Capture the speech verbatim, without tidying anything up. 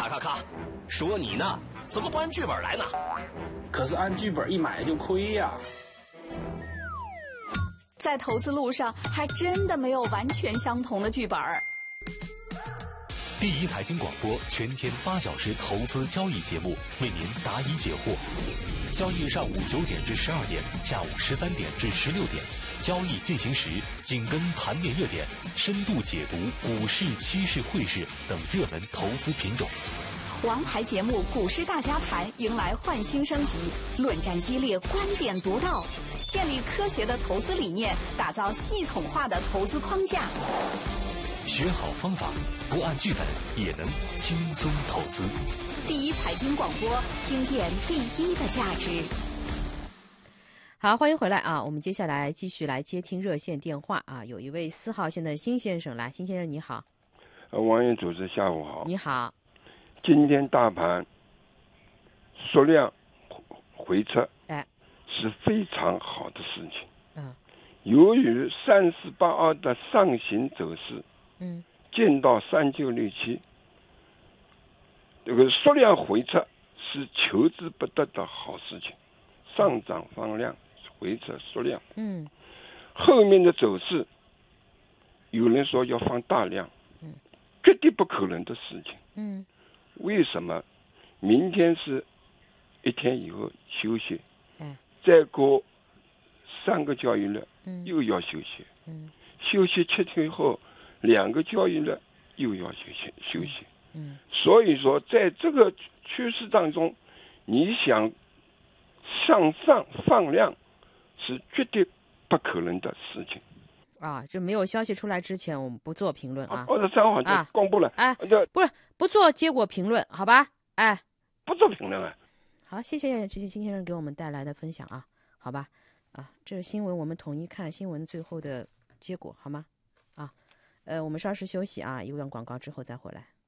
咔咔咔，说你呢，怎么不按剧本来呢？ 可是按剧本一买就亏呀。 在投资路上，还真的没有完全相同的剧本。 第一财经广播全天八小时投资交易节目，为您答疑解惑。交易上午九点至十二点，下午十三点至十六点，交易进行时紧跟盘面热点，深度解读股市、期市、汇市等热门投资品种。 王牌节目《股市大家谈》迎来焕新升级，论战激烈，观点独到，建立科学的投资理念，打造系统化的投资框架。 学好方法，不按剧本也能轻松投资。 第一财经广播，听见第一的价值。 好，欢迎回来啊！我们接下来继续来接听热线电话啊。有一位四号线的辛先生来，辛先生你好。 呃，王云主持下午好。 你好。 今天大盘缩量回撤， 哎， 是非常好的事情。 嗯， 由于三四八二的上行走势， 嗯， 见到三九六七，这个缩量回撤是求之不得的好事情。上涨放量，回撤缩量， 嗯， 后面的走势，有人说要放大量， 嗯， 绝对不可能的事情。 嗯， 为什么？明天是一天以后休息， 哎， 再过三个交易日， 嗯， 又要休息， 嗯， 休息七天后，两个交易日又要休息休息， 嗯， 所以说在这个趋势当中，你想向上放量是绝对不可能的事情。 啊，这没有消息出来之前，我们不做评论啊。 二十三号就公布了， 哎， 这不是不做结果评论，好吧？哎， 不做评论啊。 好，谢谢这些新先生给我们带来的分享啊，好吧？啊，这个新闻我们统一看新闻最后的结果，好吗？啊，呃，我们稍事休息啊，一段广告之后再回来。